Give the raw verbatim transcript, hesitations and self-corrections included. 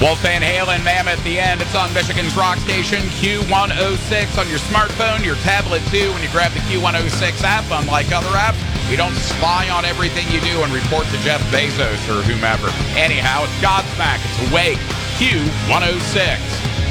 Wolf Van Halen, Mammoth, the end. It's on Michigan's rock station, Q one oh six on your smartphone, your tablet too. When you grab the Q one oh six app, unlike other apps, we don't spy on everything you do and report to Jeff Bezos or whomever. Anyhow, it's Godsmack. It's Awake, Q one oh six.